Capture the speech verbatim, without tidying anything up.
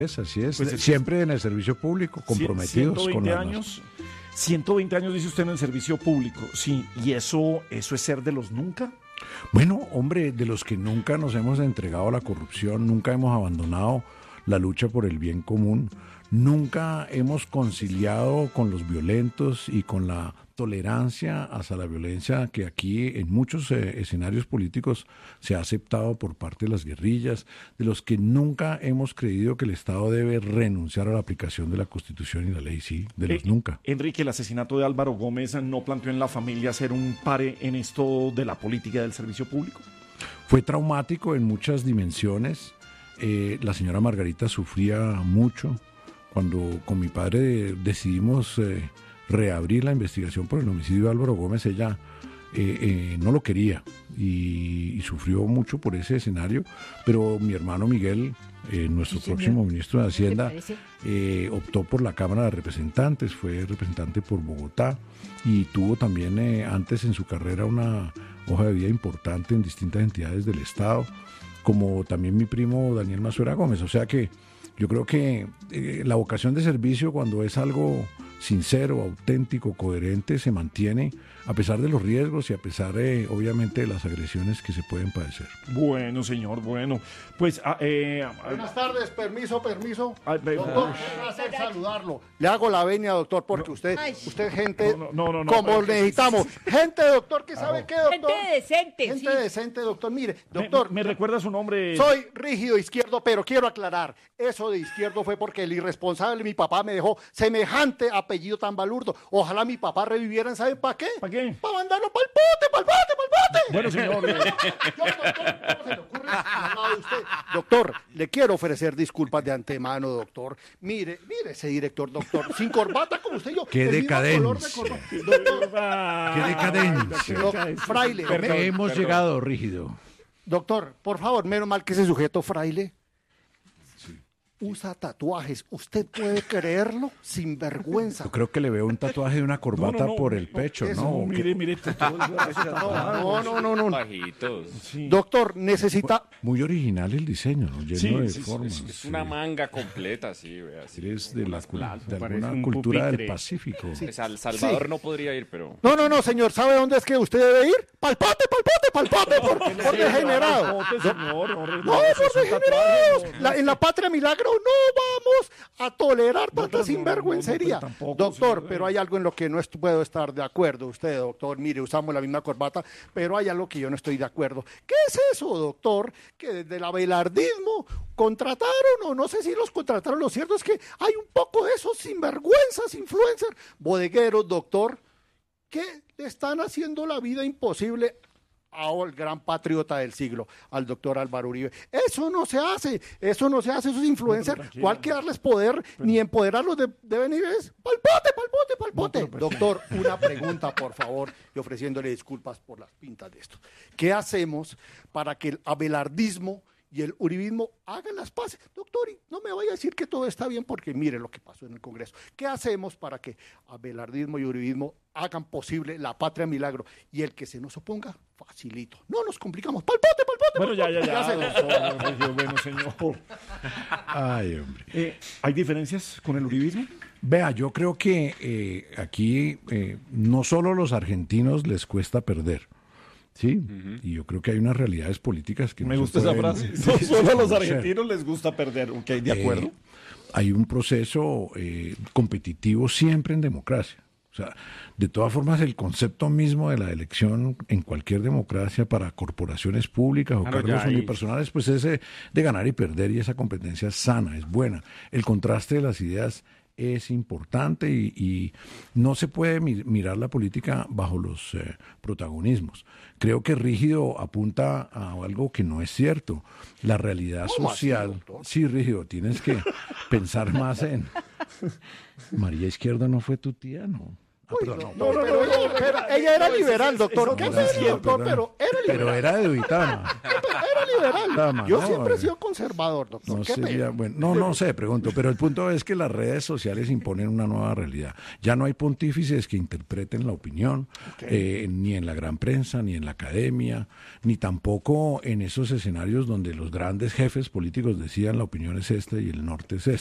Es, así es, Pues es- siempre en el servicio público, comprometidos ciento con veinte las años, ciento veinte años dice usted en el servicio público, sí, y eso, eso es ser de los nunca. Bueno, hombre, de los que nunca nos hemos entregado a la corrupción, nunca hemos abandonado la lucha por el bien común, nunca hemos conciliado con los violentos y con la tolerancia hacia la violencia que aquí en muchos eh, escenarios políticos se ha aceptado por parte de las guerrillas, de los que nunca hemos creído que el Estado debe renunciar a la aplicación de la Constitución y la ley, sí, de los Eh, nunca. Enrique, el asesinato de Álvaro Gómez no planteó en la familia ser un pare en esto de la política del servicio público. Fue traumático en muchas dimensiones. Eh, la señora Margarita sufría mucho cuando con mi padre decidimos eh, reabrir la investigación por el homicidio de Álvaro Gómez. Ella eh, eh, no lo quería y, y sufrió mucho por ese escenario, pero mi hermano Miguel, eh, nuestro Sí, señor. próximo ministro de ¿Qué te Hacienda, parece? eh, optó por la Cámara de Representantes, fue representante por Bogotá y tuvo también eh, antes en su carrera una hoja de vida importante en distintas entidades del Estado, como también mi primo Daniel Mazuera Gómez. O sea que yo creo que eh, la vocación de servicio, cuando es algo sincero, auténtico, coherente, se mantiene a pesar de los riesgos y a pesar, eh, obviamente, de las agresiones que se pueden padecer. Bueno, señor, bueno, pues ah, eh, ah, Buenas tardes, permiso, permiso. Ay, ve- Doctor, Uy. qué placer saludarlo. Le hago la venia, doctor, porque usted, Ay. usted es gente No, no, no, no, como pero- necesitamos. Gente, doctor, que sabe qué, doctor. Gente decente, Gente sí. decente, doctor. Mire, me- doctor, me, recuerda su nombre. soy rígido izquierdo, pero quiero aclarar, eso de izquierdo fue porque el irresponsable, mi papá, me dejó semejante apellido tan balurdo. Ojalá mi papá reviviera, ¿saben para qué? ¿Para qué? Para mandarlo para el pote, para el pote, para el pote. Bueno, señor, eh, Yo, doctor, ¿cómo se le ocurre al lado de usted? Doctor, le quiero ofrecer disculpas de antemano, doctor. Mire, mire ese director, doctor, sin corbata como usted y yo. ¡Qué el mismo color de decadencia! corbata. Doctor, ah, ¡Qué decadencia! doc- fraile, ¿Qué me- hemos llegado, Rígido? doctor, por favor, menos mal que ese sujeto fraile usa tatuajes. ¿Usted puede creerlo? Sin vergüenza. Yo creo que le veo un tatuaje de una corbata No, no, no, por el no, pecho, eso, ¿no? mire, mire, todo el brazo tatuado. No, no, no, no. no. Bajitos. Sí. Doctor, necesita... Muy original el diseño, ¿no? Lleno Sí, de sí, sí, formas. Es, es sí. una manga completa, sí, vea. Sí. Eres de, la, Unas cul- plantas, de parece alguna un cultura del pupitre. Pacífico. Pues al Salvador no podría ir, pero... No, no, no, señor, ¿sabe dónde es que usted debe ir? ¡Palpate, palpate, palpate! Por, por degenerado. Bote, señor, no, No, no, eso por es un degenerados. tatuaje, no, La- en la patria milagro no vamos a tolerar No, tanta pero no, sinvergüencería. no, no, tampoco, Doctor, señor. pero hay algo en lo que no est- puedo estar de acuerdo. Usted, doctor, mire, usamos la misma corbata, pero hay algo que yo no estoy de acuerdo. ¿Qué es eso, doctor? Que desde el abelardismo contrataron, o no sé si los contrataron. Lo cierto es que hay un poco de esos sinvergüenzas, influencers, bodegueros, doctor, que le están haciendo la vida imposible al gran patriota del siglo, al doctor Álvaro Uribe. Eso no se hace, eso no se hace, esos influencers, tranquilo. ¿cuál que darles poder ni empoderarlos de, deben ir es palpote, palpote, palpote. No, pero- Doctor, una pregunta, por favor, y ofreciéndole disculpas por las pintas de esto. ¿Qué hacemos para que el abelardismo y el uribismo hagan las paces? Doctor, y no me vaya a decir que todo está bien porque mire lo que pasó en el Congreso. ¿Qué hacemos para que abelardismo y uribismo hagan posible la patria milagro? Y el que se nos oponga, facilito. No nos complicamos. ¡Palpote, palpote! Bueno, ya, ya, palpote! ya. hacemos? doctor, Regio, bueno, señor. Ay, hombre. Eh, ¿Hay diferencias con el uribismo? Vea, yo creo que eh, aquí eh, no solo a los argentinos les cuesta perder, ¿sí? Y yo creo que hay unas realidades políticas que Me no gusta se esa pueden- frase. sí, No sí, solo a los reconocer. argentinos les gusta perder, ok, de acuerdo. Eh, hay un proceso eh, competitivo siempre en democracia. O sea, de todas formas, el concepto mismo de la elección en cualquier democracia para corporaciones públicas o Claro, cargos ya ahí- unipersonales, pues es eh, de ganar y perder, y esa competencia es sana, es buena. El contraste de las ideas es importante y, y no se puede mi- mirar la política bajo los eh, protagonismos. Creo que Rígido apunta a algo que no es cierto. La realidad ¿Cómo así, social. doctor? Sí, Rígido, tienes que pensar más en... María Izquierdo no fue tu tía, ¿no? Ah, perdón, no, No, no, no, ella, pero ella era liberal, doctor. eso ¿Qué no fue, es cierto, doctor? Pero era liberal. pero era de Uitama. Era liberal. Dama, Yo no, siempre he eh. sido conservador, doctor. No Qué sería, pena. bueno, no, no sé, pregunto, pero el punto es que las redes sociales imponen una nueva realidad. Ya no hay pontífices que interpreten la opinión, eh, ni en la gran prensa, ni en la academia, ni tampoco en esos escenarios donde los grandes jefes políticos decían la opinión es esta y el norte es este.